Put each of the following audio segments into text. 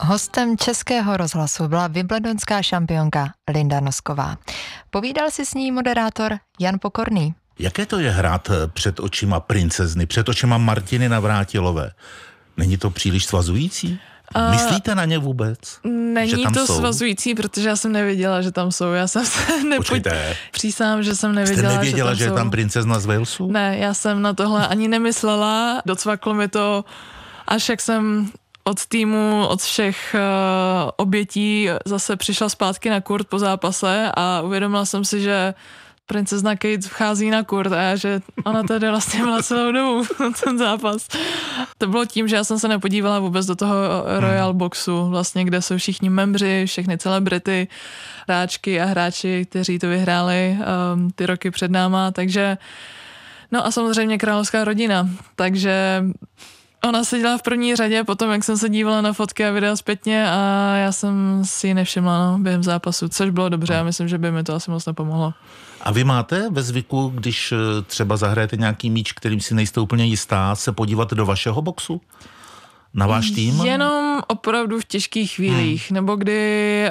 Hostem Českého rozhlasu byla wimbledonská šampionka Linda Nosková. Povídal si s ní moderátor Jan Pokorný. Jaké to je hrát před očima princezny, před očima Martiny Navrátilové? Není to příliš svazující? Myslíte na ně vůbec? Není to svazující, protože já jsem nevěděla, že tam jsou. Já jsem se přísahám, že jsem nevěděla, Jste nevěděla, že je tam princezna z Walesu? Ne, já jsem na tohle ani nemyslela. Docvaklo mi to, až jak jsem od týmu, od všech obětí zase přišla zpátky na kurt po zápase a uvědomila jsem si, že princezna Kate vchází na kurt a že ona tady vlastně byla celou dobu ten zápas. To bylo tím, že já jsem se nepodívala vůbec do toho Royal Boxu, vlastně, kde jsou všichni membři, všechny celebrity, hráčky a hráči, kteří to vyhráli ty roky před náma, takže no a samozřejmě královská rodina, takže ona seděla v první řadě, potom jak jsem se dívala na fotky a videa zpětně a já jsem si ji nevšimla během zápasu, což bylo dobře, já myslím, že by mi to asi moc nepomohlo. A vy máte ve zvyku, když třeba zahrajete nějaký míč, kterým si nejste úplně jistá, se podívat do vašeho boxu? Na váš tým? Jenom opravdu v těžkých chvílích, nebo kdy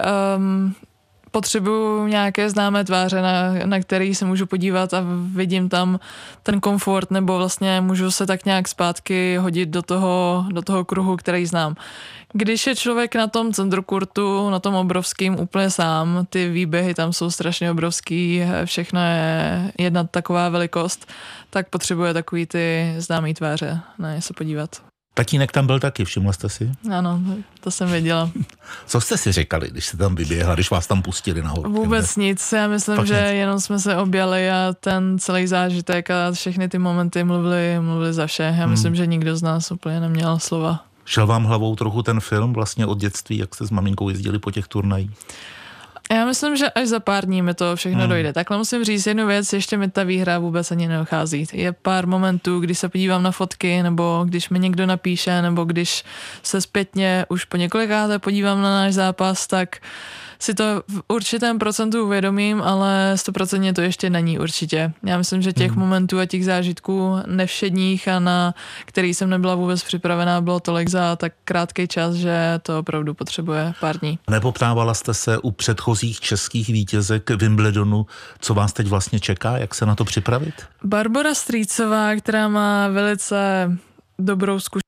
potřebuju nějaké známé tváře, na který se můžu podívat a vidím tam ten komfort, nebo vlastně můžu se tak nějak zpátky hodit do toho kruhu, který znám. Když je člověk na tom centru kurtu, na tom obrovským úplně sám, ty výběhy tam jsou strašně obrovský, všechno je jedna taková velikost, tak potřebuje takový ty známý tváře, na ně se podívat. Tatínek tam byl taky, všimla jste si? Ano, to jsem věděla. Co jste si říkali, když jste tam vyběhla, když vás tam pustili nahoru? Vůbec nic, já myslím, Fakt že nic. jenom jsme se objali a ten celý zážitek a všechny ty momenty mluvili za vše. Já myslím, že nikdo z nás úplně neměl slova. Šel vám hlavou trochu ten film vlastně od dětství, jak jste s maminkou jezdili po těch turnajích? Já myslím, že až za pár dní mi to všechno dojde. Takhle musím říct jednu věc, ještě mi ta výhra vůbec ani nedochází. Je pár momentů, kdy se podívám na fotky, nebo když mi někdo napíše, nebo když se zpětně už po několikáté podívám na náš zápas, tak si to v určitém procentu uvědomím, ale 100% to ještě není určitě. Já myslím, že těch momentů a těch zážitků nevšedních a na který jsem nebyla vůbec připravená, bylo tolik za tak krátký čas, že to opravdu potřebuje pár dní. Nepoptávala jste se u předchozích českých vítězek Wimbledonu, co vás teď vlastně čeká, jak se na to připravit? Barbora Strýcová, která má velice dobrou zkušenost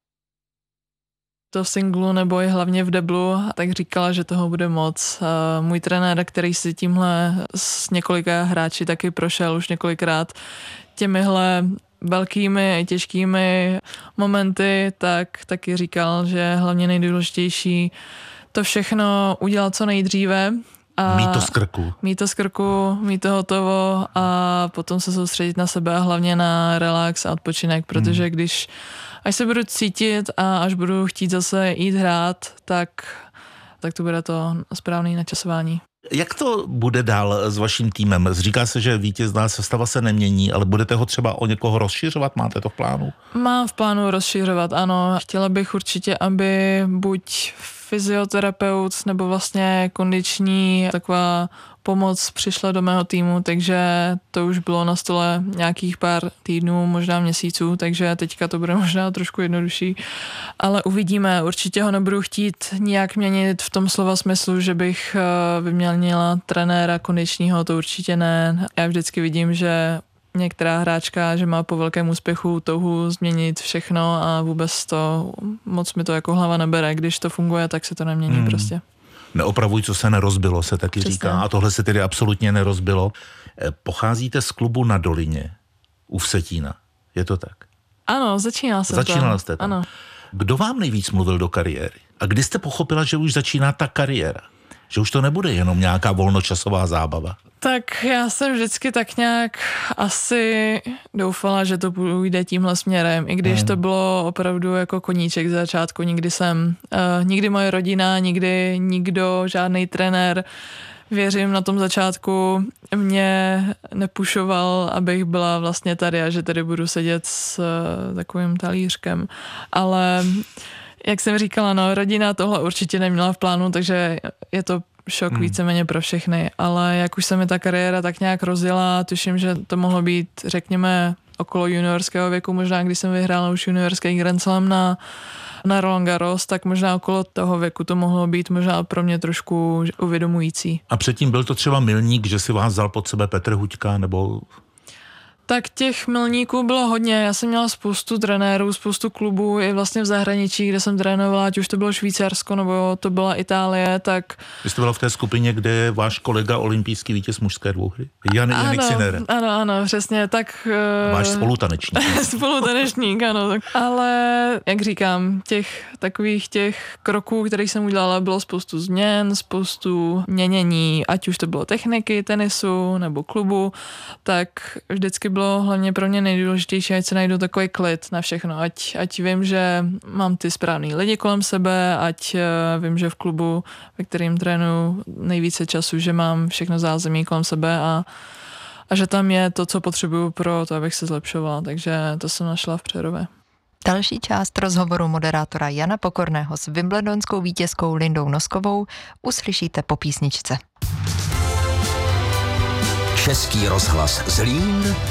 v singlu nebo i hlavně v deblu, tak říkala, že toho bude moc. Můj trenér, který si tímhle s několika hráči taky prošel už několikrát těmihle velkými, těžkými momenty, tak taky říkal, že hlavně nejdůležitější to všechno udělat co nejdříve. A mít to z krku, mít to hotovo a potom se soustředit na sebe a hlavně na relax a odpočinek, protože až se budu cítit a až budu chtít zase jít hrát, tak to bude to správné načasování. Jak to bude dál s vaším týmem? Říká se, že vítězná sestava se nemění, ale budete ho třeba o někoho rozšiřovat? Máte to v plánu? Mám v plánu rozšiřovat, ano. Chtěla bych určitě, aby buď fyzioterapeut nebo vlastně kondiční taková pomoc přišla do mého týmu, takže to už bylo na stole nějakých pár týdnů, možná měsíců, takže teďka to bude možná trošku jednodušší, ale uvidíme. Určitě ho nebudu chtít nijak měnit v tom slova smyslu, že bych vyměnila trenéra kondičního, to určitě ne. Já vždycky vidím, že některá hráčka, že má po velkém úspěchu touhu změnit všechno a vůbec to moc mi to jako hlava nebere. Když to funguje, tak se to nemění prostě. Neopravuj, co se nerozbilo, se taky Přesně. říká. A tohle se tedy absolutně nerozbilo. Pocházíte z klubu Na Dolině u Vsetína. Je to tak? Ano, začínala jste tam. Ano. Kdo vám nejvíc mluvil do kariéry? A kdy jste pochopila, že už začíná ta kariéra? Že už to nebude jenom nějaká volnočasová zábava? Tak já jsem vždycky tak nějak asi doufala, že to půjde tímhle směrem, i když to bylo opravdu jako koníček z začátku. Nikdy moje rodina, nikdy nikdo, žádný trenér, věřím, na tom začátku mě nepušoval, abych byla vlastně tady a že tady budu sedět s takovým talířkem. Ale jak jsem říkala, no, rodina tohle určitě neměla v plánu, takže je to šok víceméně pro všechny, ale jak už se mi ta kariéra tak nějak rozjela, tuším, že to mohlo být, řekněme, okolo juniorského věku, možná když jsem vyhrála už juniorský Grand Slam na na Roland Garros, tak možná okolo toho věku to mohlo být možná pro mě trošku uvědomující. A předtím byl to třeba milník, že si vás vzal pod sebe Petr Huďka, nebo... Tak těch milníků bylo hodně. Já jsem měla spoustu trenérů, spoustu klubů i vlastně v zahraničí, kde jsem trénovala, ať už to bylo Švýcarsko nebo to byla Itálie, tak... Vy jste byla v té skupině, kde je váš kolega olympijský vítěz mužské dvouhry? Jannik Sinner. Ano, přesně, tak... Váš spolutanečník. Spolutanečník, ano. Tak. Ale, jak říkám, těch kroků, které jsem udělala, bylo spoustu změn, spoustu měnění, ať už to bylo techniky, tenisu nebo klubu, tak vždycky bylo hlavně pro mě nejdůležitější, ať se najdu takový klid na všechno, ať vím, že mám ty správný lidi kolem sebe, ať vím, že v klubu, ve kterým trénuju nejvíce času, že mám všechno zázemí kolem sebe a že tam je to, co potřebuju pro to, abych se zlepšovala, takže to jsem našla v Přerově. Další část rozhovoru moderátora Jana Pokorného s wimbledonskou vítězkou Lindou Noskovou uslyšíte po písničce. Český rozhlas Zlín.